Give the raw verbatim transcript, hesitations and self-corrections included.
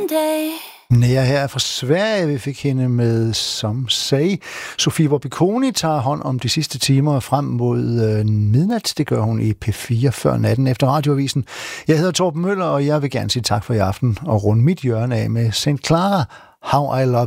Nære her er fra Sverige. Vi fik hende med Some Say. Sofie Wobikoni tager hånd om de sidste timer frem mod øh, midnat. Det gør hun i P fire før natten efter radioavisen. Jeg hedder Torben Møller, og jeg vil gerne sige tak for i aften og runde mit hjørne af med Saint Clara, How I Love